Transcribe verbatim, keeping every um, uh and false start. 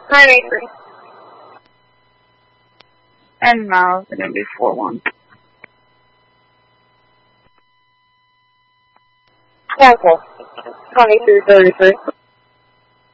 nine eight three. And now it's going to be four one. Cancel. twenty-three thirty-three.